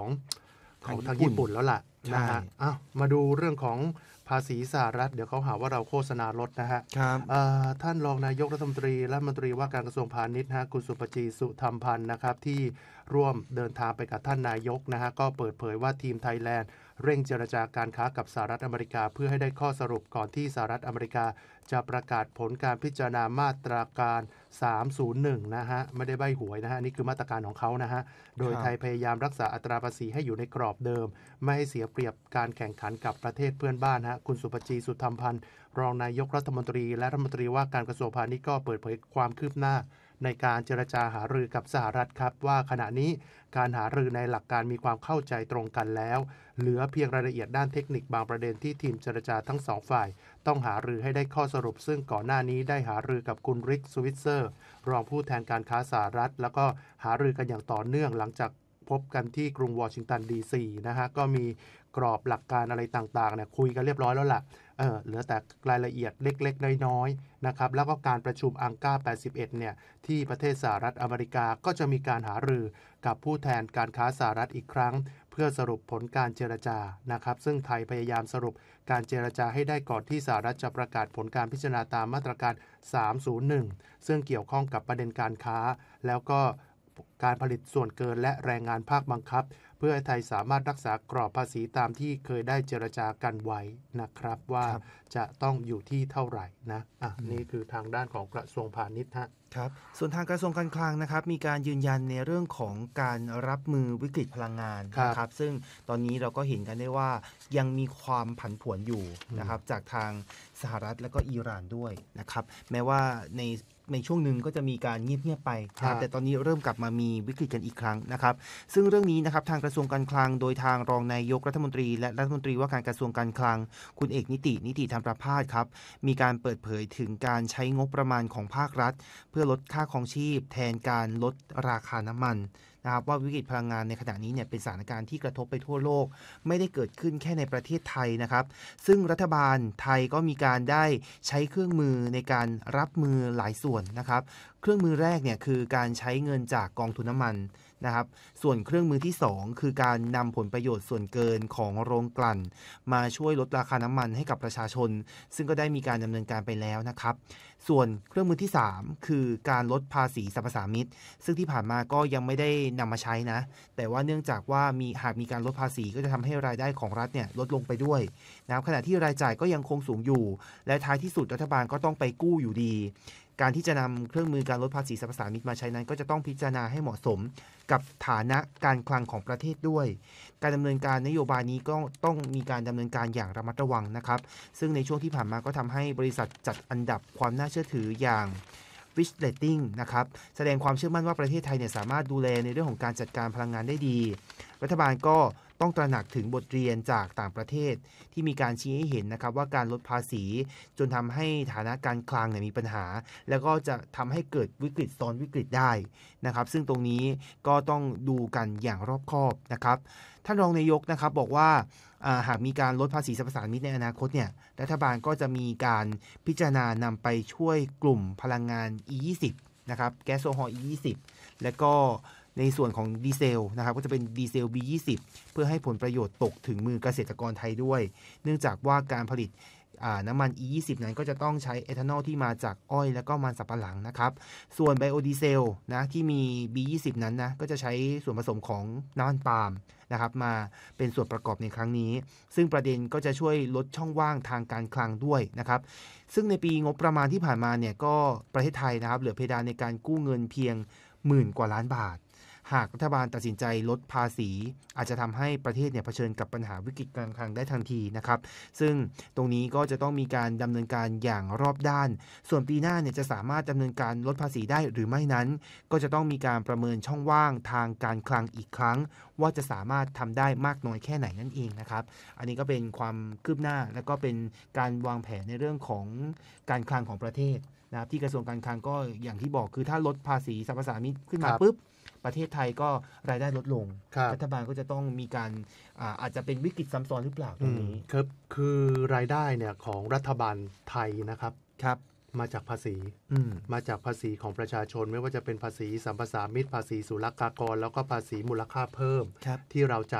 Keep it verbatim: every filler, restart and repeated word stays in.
ของทางญี่ปุ่นแล้วล่ะนะฮะอ้าวมาดูเรื่องของภาษีสหรัฐเดี๋ยวเขาหาว่าเราโฆษณาลดนะฮะท่านรองนายกรัฐมนตรีและรัฐมนตรีว่าการกระทรวงพาณิชย์ฮะคุณสุปจีสุธรรมพันธ์นะครับที่ร่วมเดินทางไปกับท่านนายกนะฮะก็เปิดเผยว่าทีมไทยแลนด์เร่งเจรจาการค้ากับสหรัฐอเมริกาเพื่อให้ได้ข้อสรุปก่อนที่สหรัฐอเมริกาจะประกาศผลการพิจารณามาตราการสามศูนย์หนึ่งนะฮะไม่ได้ใบ้หวยนะฮะนี่คือมาตรการของเขานะฮะโดยไทยพยายามรักษาอัตราภาษีให้อยู่ในกรอบเดิมไม่ให้เสียเปรียบการแข่งขันกับประเทศเพื่อนบ้านฮะคุณสุปจีสุธรรมพันธ์รองนายกรัฐมนตรีและรัฐมนตรีว่าการกระทรวงพาณิชย์ก็เปิดเผยความคืบหน้าในการเจรจาหารือกับสหรัฐครับว่าขณะนี้การหารือในหลักการมีความเข้าใจตรงกันแล้วเหลือเพียงรายละเอียดด้านเทคนิคบางประเด็นที่ทีมเจรจาทั้งสองฝ่ายต้องหารือให้ได้ข้อสรุปซึ่งก่อนหน้านี้ได้หารือกับคุณริกสวิตเซอร์รองผู้แทนการค้าสหรัฐแล้วก็หารือกันอย่างต่อเนื่องหลังจากพบกันที่กรุงวอชิงตันดีซีนะฮะก็มีกรอบหลักการอะไรต่างๆเนี่ยคุยกันเรียบร้อยแล้วล่ะเออเหลือแต่รายละเอียดเล็กๆน้อยๆนะครับแล้วก็การประชุมอังกาแปดสิบเอ็ดเนี่ยที่ประเทศสหรัฐอเมริกาก็จะมีการหารือกับผู้แทนการค้าสหรัฐอีกครั้งเพื่อสรุปผลการเจรจานะครับซึ่งไทยพยายามสรุปการเจรจาให้ได้ก่อนที่สหรัฐจะประกาศผลการพิจารณาตามมาตรการสามศูนย์หนึ่งซึ่งเกี่ยวข้องกับประเด็นการค้าแล้วก็การผลิตส่วนเกินและแรงงานภาคบังคับเพื่อให้ไทยสามารถรักษากรอบภาษีตามที่เคยได้เจรจากันไว้นะครับว่าจะต้องอยู่ที่เท่าไหร่นะอ่ะนี่คือทางด้านของกระทรวงพาณิชย์ฮะครับส่วนทางกระทรวงการคลังนะครับมีการยืนยันในเรื่องของการรับมือวิกฤตพลังงานนะครับซึ่งตอนนี้เราก็เห็นกันได้ว่ายังมีความผันผวนอยู่นะครับจากทางสหรัฐและก็อิหร่านด้วยนะครับแม้ว่าในในช่วงหนึ่งก็จะมีการเงียบๆไปนะแต่ตอนนี้เริ่มกลับมามีวิกฤตกันอีกครั้งนะครับซึ่งเรื่องนี้นะครับทางกระทรวงการคลังโดยทางรองนายกรัฐมนตรีและรัฐมนตรีว่าการกระทรวงการคลังคุณเอกนิตินิติธรรมประภาสครับมีการเปิดเผยถึงการใช้งบประมาณของภาครัฐเพื่อลดค่าครองชีพแทนการลดราคาน้ำมันนะครับว่าวิกฤตพลังงานในขณะนี้เนี่ยเป็นสถานการณ์ที่กระทบไปทั่วโลกไม่ได้เกิดขึ้นแค่ในประเทศไทยนะครับซึ่งรัฐบาลไทยก็มีการได้ใช้เครื่องมือในการรับมือหลายส่วนนะครับเครื่องมือแรกเนี่ยคือการใช้เงินจากกองทุนน้ำมันนะครับส่วนเครื่องมือที่สองคือการนำผลประโยชน์ส่วนเกินของโรงกลั่นมาช่วยลดราคาน้ำมันให้กับประชาชนซึ่งก็ได้มีการดำเนินการไปแล้วนะครับส่วนเครื่องมือที่สามคือการลดภาษีสรรพสามิตซึ่งที่ผ่านมาก็ยังไม่ได้นำมาใช้นะแต่ว่าเนื่องจากว่ามีหากมีการลดภาษีก็จะทำให้รายได้ของรัฐเนี่ยลดลงไปด้วยนะครับขณะที่รายจ่ายก็ยังคงสูงอยู่และท้ายที่สุดรัฐบาลก็ต้องไปกู้อยู่ดีการที่จะนำเครื่องมือการลดภาษีสรรพสามิตมาใช้นั้นก็จะต้องพิจารณาให้เหมาะสมกับฐานะการคลังของประเทศด้วยการดำเนินการนโยบายนี้ก็ต้องมีการดำเนินการอย่างระมัดระวังนะครับซึ่งในช่วงที่ผ่านมาก็ทำให้บริษัทจัดอันดับความน่าเชื่อถืออย่าง Fitch Rating นะครับแสดงความเชื่อมั่นว่าประเทศไทยเนี่ยสามารถดูแลในเรื่องของการจัดการพลังงานได้ดีรัฐบาลก็ต้องตระหนักถึงบทเรียนจากต่างประเทศที่มีการชี้ให้เห็นนะครับว่าการลดภาษีจนทำให้ฐานะการคลังเนี่ยมีปัญหาแล้วก็จะทำให้เกิดวิกฤตซ้อนวิกฤตได้นะครับซึ่งตรงนี้ก็ต้องดูกันอย่างรอบคอบนะครับท่านรองนายกนะครับบอกว่าหากมีการลดภาษีสรรพสามิตในอนาคตเนี่ยรัฐบาลก็จะมีการพิจารณานำไปช่วยกลุ่มพลังงาน อี ยี่สิบ นะครับแก๊สโซฮอล์ อี ยี่สิบ และก็ในส่วนของดีเซลนะครับก็จะเป็นดีเซล บี ยี่สิบ เพื่อให้ผลประโยชน์ตกถึงมือเกษตรกรไทยด้วยเนื่องจากว่าการผลิตน้ำมัน อี ยี่สิบ นั้นก็จะต้องใช้เอทานอลที่มาจากอ้อยและก็มันสำปะหลังนะครับส่วนไบโอดีเซลนะที่มี บี ยี่สิบ นั้นนะก็จะใช้ส่วนผสมของน้ำมันปาล์มนะครับมาเป็นส่วนประกอบในครั้งนี้ซึ่งประเด็นก็จะช่วยลดช่องว่างทางการคลังด้วยนะครับซึ่งในปีงบประมาณที่ผ่านมาเนี่ยก็ประเทศไทยนะครับเหลือเพดานในการกู้เงินเพียงหมื่นกว่าล้านบาทหากรัฐบาลตัดสินใจลดภาษีอาจจะทำให้ประเทศเนี่ยเผชิญกับปัญหาวิกฤตการคลังได้ทันทีนะครับซึ่งตรงนี้ก็จะต้องมีการดำเนินการอย่างรอบด้านส่วนปีหน้าเนี่ยจะสามารถดำเนินการลดภาษีได้หรือไม่นั้นก็จะต้องมีการประเมินช่องว่างทางการคลังอีกครั้งว่าจะสามารถทำได้มากน้อยแค่ไหนนั่นเองนะครับอันนี้ก็เป็นความคืบหน้าและก็เป็นการวางแผนในเรื่องของการคลังของประเทศนะครับที่กระทรวงการคลังก็อย่างที่บอกคือถ้าลดภาษีสรรพสามิตขึ้นมาปุ๊บประเทศไทยก็รายได้ลดลงรัฐบาลก็จะต้องมีการ อา, อาจจะเป็นวิกฤตซ้ำซ้อนหรือเปล่าตรงนี้ครับคือรายได้เนี่ยของรัฐบาลไทยนะครับครับมาจากภาษีมาจากภาษีของประชาชนไม่ว่าจะเป็นภาษีสัมปทานมิตรภาษีศุลกากรแล้วก็ภาษีมูลค่าเพิ่มที่เราจะ